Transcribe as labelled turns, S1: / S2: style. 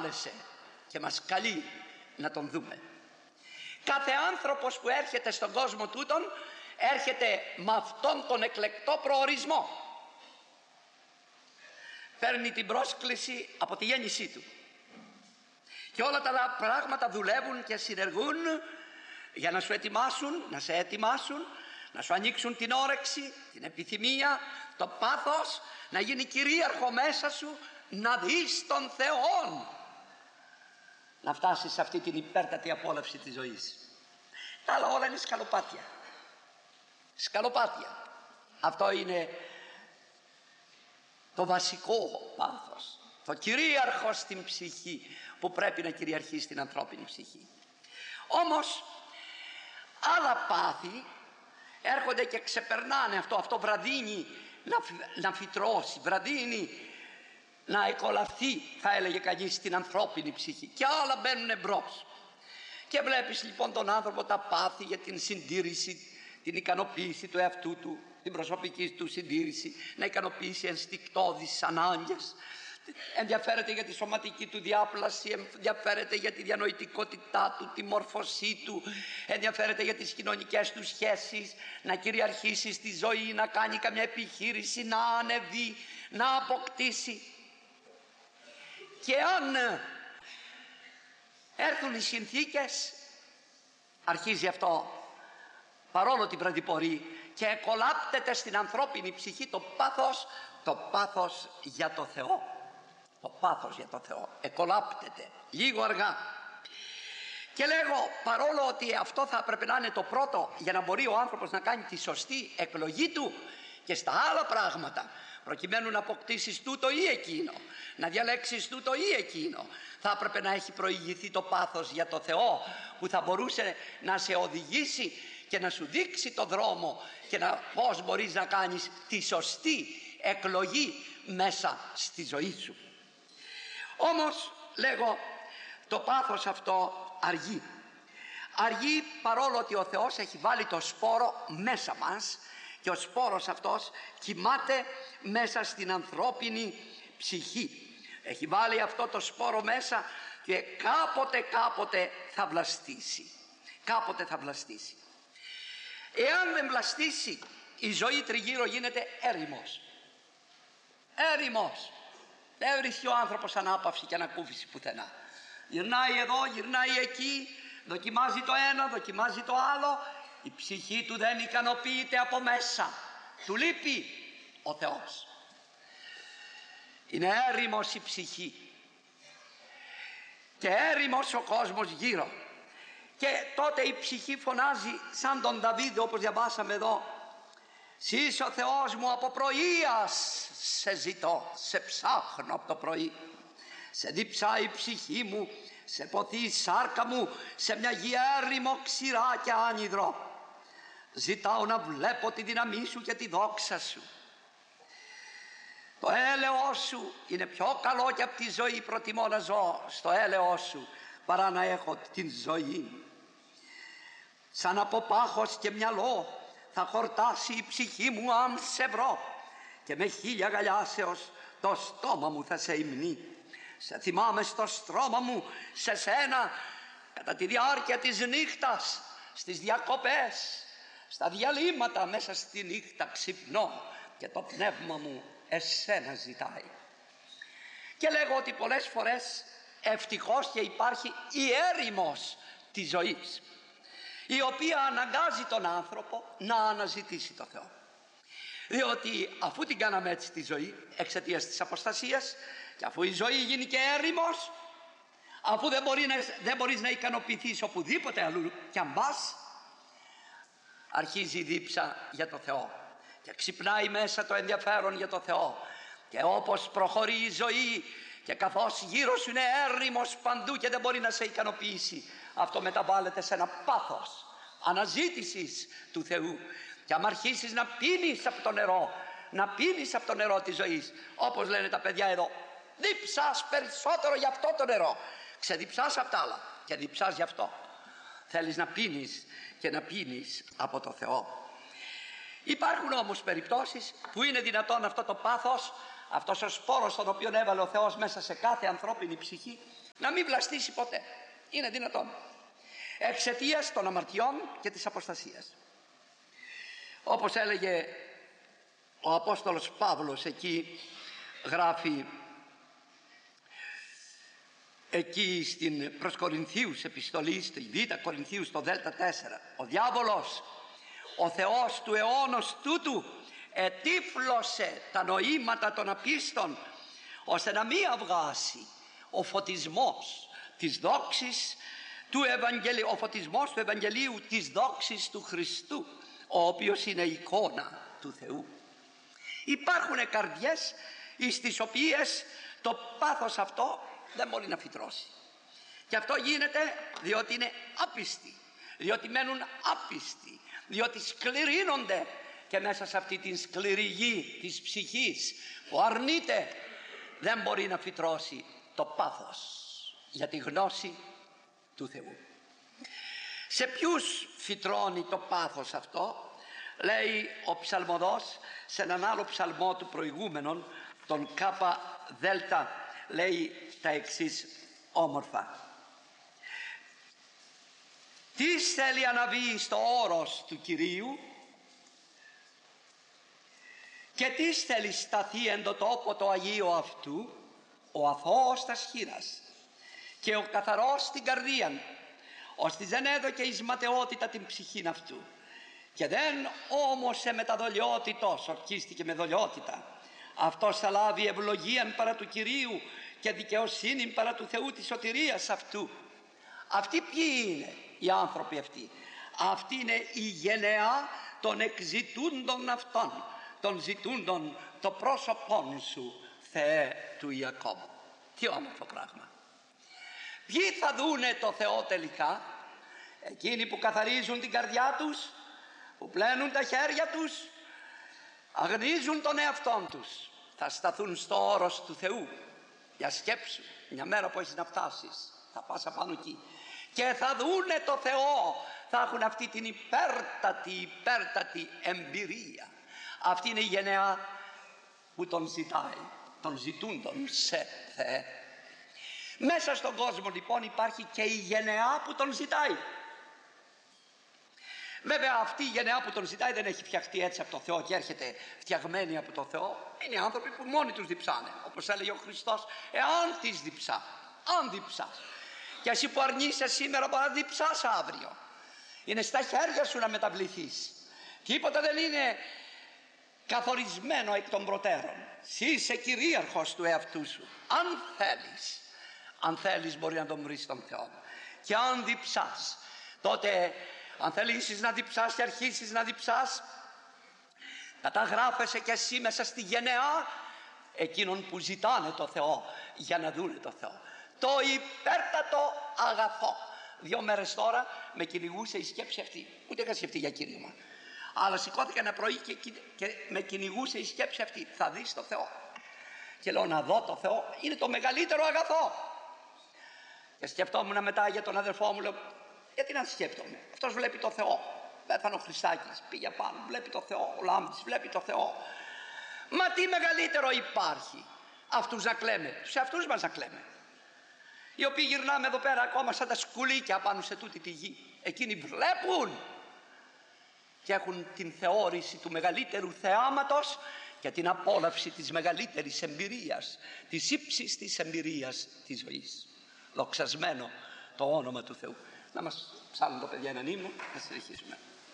S1: κάλεσε και μας καλεί να τον δούμε. Κάθε άνθρωπος που έρχεται στον κόσμο τούτον έρχεται με αυτόν τον εκλεκτό προορισμό. Παίρνει την πρόσκληση από τη γέννησή του και όλα τα πράγματα δουλεύουν και συνεργούν για να σου ετοιμάσουν, να σε ετοιμάσουν, να σου ανοίξουν την όρεξη, την επιθυμία, το πάθος, να γίνει κυρίαρχο μέσα σου, να δεις τον Θεό, να φτάσεις σε αυτή την υπέρτατη απόλαυση της ζωής. Τα άλλα όλα είναι σκαλοπάτια. Σκαλοπάτια. Αυτό είναι το βασικό πάθος, το κυρίαρχο στην ψυχή, που πρέπει να κυριαρχεί στην ανθρώπινη ψυχή. Όμως άλλα πάθη έρχονται και ξεπερνάνε αυτό βραδύνει να φυτρώσει, βραδύνει να εκολαφθεί, θα έλεγε κανείς, στην ανθρώπινη ψυχή, και άλλα μπαίνουν εμπρός. Και βλέπεις λοιπόν τον άνθρωπο τα πάθη για την συντήρηση, την ικανοποίηση του εαυτού του, την προσωπική του συντήρηση, να ικανοποιήσει ενστικτώδεις ανάγκες, ενδιαφέρεται για τη σωματική του διάπλαση, ενδιαφέρεται για τη διανοητικότητά του, τη μόρφωσή του, ενδιαφέρεται για τις κοινωνικές του σχέσεις, να κυριαρχήσει στη ζωή, να κάνει καμιά επιχείρηση, να ανεβεί, να αποκτήσει. Και αν έρθουν οι συνθήκες, αρχίζει αυτό, παρόλο την βραδιπορεί, και εκολάπτεται στην ανθρώπινη ψυχή το πάθος για το Θεό. Το πάθος για το Θεό εκολάπτεται λίγο αργά. Και λέγω, παρόλο ότι αυτό θα έπρεπε να είναι το πρώτο για να μπορεί ο άνθρωπος να κάνει τη σωστή εκλογή του, και στα άλλα πράγματα, προκειμένου να αποκτήσεις τούτο ή εκείνο, να διαλέξεις τούτο ή εκείνο, θα έπρεπε να έχει προηγηθεί το πάθος για το Θεό, που θα μπορούσε να σε οδηγήσει και να σου δείξει το δρόμο και πώς μπορείς να κάνεις τη σωστή εκλογή μέσα στη ζωή σου. Όμως λέγω, το πάθος αυτό αργεί. Αργεί, παρόλο ότι ο Θεός έχει βάλει το σπόρο μέσα μας, και ο σπόρος αυτός κοιμάται μέσα στην ανθρώπινη ψυχή. Έχει βάλει αυτό το σπόρο μέσα και κάποτε θα βλαστήσει. Κάποτε θα βλαστήσει. Εάν δεν βλαστήσει, η ζωή τριγύρω γίνεται έρημος. Έρημος. Δεν βρίσκει ο άνθρωπος ανάπαυση και ανακούφιση πουθενά. Γυρνάει εδώ, γυρνάει εκεί, δοκιμάζει το ένα, δοκιμάζει το άλλο. Η ψυχή του δεν ικανοποιείται από μέσα. Του λείπει ο Θεός. Είναι έρημος η ψυχή και έρημος ο κόσμος γύρω. Και τότε η ψυχή φωνάζει σαν τον Δαβίδ, όπως διαβάσαμε εδώ: «Σεις ο Θεός μου, από πρωίας σε ζητώ, σε ψάχνω από το πρωί. Σε διψάει η ψυχή μου, σε ποθεί η σάρκα μου, σε μια γη έρημο, ξηρά και άνυδρο. Ζητάω να βλέπω τη δύναμή σου και τη δόξα σου. Το έλεος σου είναι πιο καλό και από τη ζωή. Προτιμώ να ζω στο έλεος σου παρά να έχω την ζωή. Σαν από πάχος και μυαλό θα χορτάσει η ψυχή μου αν σε βρω, και με 1000 αγκαλιάσεως το στόμα μου θα σε υμνεί. Σε θυμάμαι στο στρώμα μου, σε σένα, κατά τη διάρκεια της νύχτας, στις διακοπές, στα διαλύματα, μέσα στη νύχτα ξυπνώ και το πνεύμα μου εσένα ζητάει». Και λέγω ότι πολλές φορές ευτυχώς και υπάρχει η έρημος της ζωής, η οποία αναγκάζει τον άνθρωπο να αναζητήσει το Θεό. Διότι αφού την κάναμε έτσι τη ζωή εξαιτίας της αποστασίας, και αφού η ζωή γίνει και έρημος, αφού δεν μπορείς να ικανοποιηθείς οπουδήποτε αλλού κι αν πας, αρχίζει η δίψα για το Θεό και ξυπνάει μέσα το ενδιαφέρον για το Θεό. Και όπως προχωρεί η ζωή και καθώς γύρω σου είναι έρημος παντού και δεν μπορεί να σε ικανοποιήσει, αυτό μεταβάλλεται σε ένα πάθος αναζήτησης του Θεού. Και αν αρχίσεις να πίνεις από το νερό, να πίνεις από το νερό της ζωής, όπως λένε τα παιδιά εδώ, δίψας περισσότερο για αυτό το νερό, ξεδιψάς από τα άλλα και διψάς γι' αυτό. Θέλεις να πίνεις και να πίνεις από το Θεό. Υπάρχουν όμως περιπτώσεις που είναι δυνατόν αυτό το πάθος, αυτός ο σπόρος τον οποίο έβαλε ο Θεός μέσα σε κάθε ανθρώπινη ψυχή, να μην βλαστήσει ποτέ. Είναι δυνατόν. Εξαιτίας των αμαρτιών και της αποστασίας. Όπως έλεγε ο Απόστολος Παύλος, εκεί γράφει, εκεί στην προς Κορινθίους επιστολή, στη Β' Κορινθίους στο Δ'4, ο διάβολος, ο Θεός του αιώνος τούτου, ετύφλωσε τα νοήματα των απίστων, ώστε να μην αυγάσει ο φωτισμός της δόξης του Ευαγγελίου, ο φωτισμός του Ευαγγελίου της δόξης του Χριστού, ο οποίος είναι εικόνα του Θεού. Υπάρχουν καρδιές στις οποίες το πάθος αυτό δεν μπορεί να φυτρώσει. Και αυτό γίνεται διότι είναι άπιστοι, διότι μένουν άπιστοι, διότι σκληρύνονται, και μέσα σε αυτή την σκληρή γη της ψυχής που αρνείται, δεν μπορεί να φυτρώσει το πάθος για τη γνώση του Θεού. Σε ποιους φυτρώνει το πάθος αυτό? Λέει ο ψαλμοδός σε έναν άλλο ψαλμό του προηγούμενων, τον Κάπα Δέλτα, λέει τα εξής όμορφα. Τι θέλει αναβεί στο όρος του Κυρίου και τι θέλει σταθεί εν το τόπο το Αγίο αυτού? Ο αθώος τας χείρας και ο καθαρός την καρδίαν, ώστις δεν έδωκε εις ματαιότητα την ψυχήν αυτού, και δεν όμωσε με τα δολιότητος, ορκίστηκε με δολιότητα. Αυτός θα λάβει ευλογίαν παρά του Κυρίου και δικαιοσύνη παρά του Θεού της σωτηρίας αυτού. Αυτοί ποιοι είναι οι άνθρωποι αυτοί? Αυτή είναι η γενεά των εκζητούντων αυτών, των ζητούντων το πρόσωπόν σου, Θεέ του Ιακώβ. Τι όμορφο πράγμα. Ποιοι θα δούνε το Θεό τελικά? Εκείνοι που καθαρίζουν την καρδιά τους, που πλένουν τα χέρια τους, αγνίζουν τον εαυτόν τους, θα σταθούν στο όρος του Θεού. Για σκέψου, μια μέρα που έχεις να φτάσεις, θα πας απάνω εκεί και θα δούνε το Θεό, θα έχουν αυτή την υπέρτατη εμπειρία. Αυτή είναι η γενεά που τον ζητάει, τον ζητούντον σε Θεέ. Μέσα στον κόσμο λοιπόν υπάρχει και η γενεά που τον ζητάει. Βέβαια αυτή η γενεά που τον ζητάει δεν έχει φτιαχτεί έτσι από το Θεό και έρχεται φτιαγμένη από το Θεό. Είναι άνθρωποι που μόνοι τους διψάνε. Όπως έλεγε ο Χριστός, εάν τις διψά, αν διψάς. Και εσύ που αρνείσαι σήμερα μπορεί να διψάς αύριο. Είναι στα χέρια σου να μεταβληθείς. Τίποτα δεν είναι καθορισμένο εκ των προτέρων. Εσύ είσαι κυρίαρχος του εαυτού σου. Αν θέλεις μπορεί να τον βρεις τον Θεό. Και αν διψάς, τότε αν θελήσεις να διψάς και αρχίσεις να διψάς, καταγράφεσαι κι εσύ μέσα στη γενεά εκείνων που ζητάνε το Θεό για να δούνε το Θεό. Το υπέρτατο αγαθό. 2 μέρες τώρα με κυνηγούσε η σκέψη αυτή. Ούτε είχα σκεφτεί για κήρυγμα. Αλλά σηκώθηκα ένα πρωί και με κυνηγούσε η σκέψη αυτή. Θα δεις το Θεό. Και λέω να δω το Θεό. Είναι το μεγαλύτερο αγαθό. Και σκεφτόμουν μετά για τον αδερφό μου. Λέω, γιατί να σκέφτομαι? Αυτός βλέπει το Θεό. Πέθανε ο Χριστάκης, πήγε πάνω, βλέπει το Θεό. Ο Λάμπης βλέπει το Θεό. Μα τι μεγαλύτερο υπάρχει? Αυτούς να κλαίμε, σε αυτούς μας να κλαίμε. Οι οποίοι γυρνάμε εδώ πέρα ακόμα σαν τα σκουλίκια πάνω σε τούτη τη γη. Εκείνοι βλέπουν και έχουν την θεώρηση του μεγαλύτερου θεάματος και την απόλαυση της μεγαλύτερης εμπειρίας, της ύψης της εμπειρίας της ζωής. Δοξασμένο το όνομα του Θεού. Να μας ψάλουν το παιδιά έναν ύμνο, να συνεχίσουμε.